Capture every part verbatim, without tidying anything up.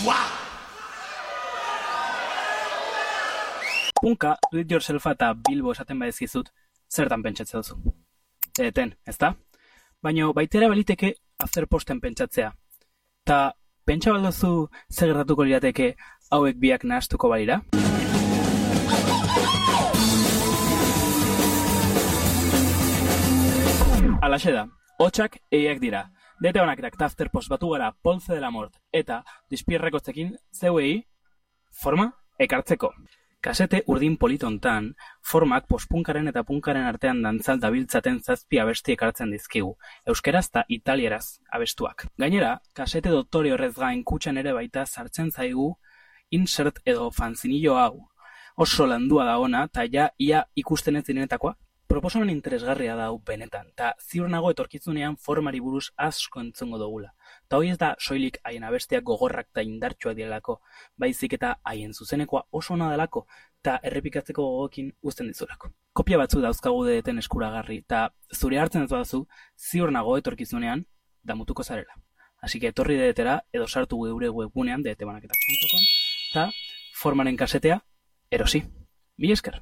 Punka, do it yourselfa eta Bilbo esaten badizkizut, zertan pentsatzen duzu. Eten, ezta? Baina baitera baliteke afterposten pentsatzea. Ta pentsa balduzu zer gertatuko lirateke hauek biak nahastuko balira? Alaxe da, hotxak eiak dira. Dete honakerak ta afterpost batu gara Polze de la Mort eta dispierrekotzekin zeuei forma ekartzeko. Kasete urdin politontan, formak pospunkaren eta punkaren artean dantzal dabiltzaten zazpi abesti ekartzen dizkigu, euskeraz eta italieraz abestuak. Gainera, kasete doktore horrez gain kutxan ere baita sartzen zaigu insert edo fanzinillo hau. Oso landua da ona, eta ja ia ikusten ez direnetakoa. Proposamen interesgarria da hau benetan, eta ziur nago etorkizunean formari buruz asko entzungo dugula. Ta hoi ez da soilik haien abestiak gogorrak eta indartsuak direlako, baizik eta haien zuzenekoa oso ona delako, eta errepikatzeko gogokin uzten dizulako. Kopia batzu dauzkagu dedeten eskuragarri, eta zure hartzen ez badazu, ziur nago etorkizunean damutuko zarela. Así que etorri dedetera edo sartu geure webgunean dedetebanaketak puntu com, eta formaren kasetea erosi. Mi esker.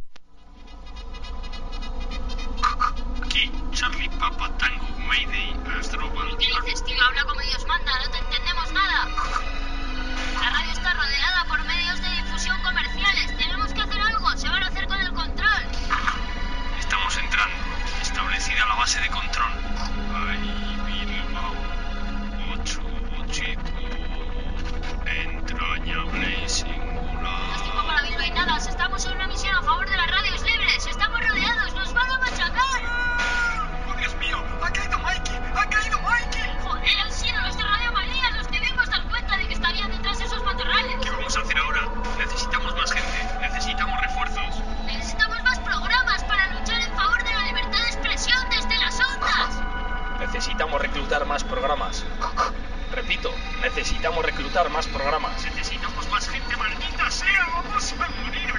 Charlie, Papa, Tango, Mayday, Astroban... ¿Qué dices, tío? Habla como Dios manda, no te entendemos nada. La radio está rodeada por medios de difusión comerciales. Tenemos que hacer algo, se van a hacer con el control. Estamos entrando. Establecida la base de control. Ay, Bilbao. Ocho, ochito. Entrañable y singular. No es tiempo para bilbainadas. Estamos en una misión a favor de las radios libres. Estamos rodeados, nos van a machacar. ¡Ha caído Mikey! ¡Ha caído Mikey! ¡Joder, han sido los de Radio María los que debimos dar cuenta de que estarían detrás de esos matorrales! ¿Qué vamos a hacer ahora? Necesitamos más gente, necesitamos refuerzos. Necesitamos más programas para luchar en favor de la libertad de expresión desde las ondas. Necesitamos reclutar más programas. Repito, necesitamos reclutar más programas. Necesitamos más gente, maldita sea, vamos a morir